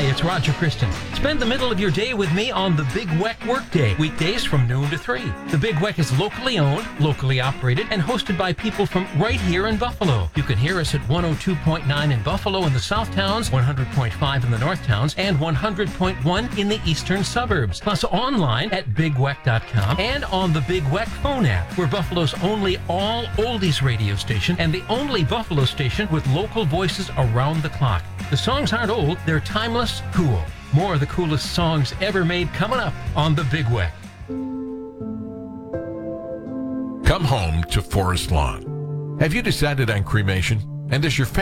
it's Roger Kristen. Spend the middle of your day with me on the Big Weck Workday, weekdays from noon to 3. The Big Weck is locally owned, locally operated, and hosted by people from right here in Buffalo. You can hear us at 102.9 in Buffalo in the South Towns, 100.5 in the North Towns, and 100.1 in the eastern suburbs. Plus online at bigweck.com and on the Big Weck phone app. We're Buffalo's only all-oldies radio station and the only Buffalo station with local voices around the clock. The songs aren't old, they're timeless, cool. More of the coolest songs ever made coming up on the Big Weck. Come home to Forest Lawn. Have you decided on cremation? And does your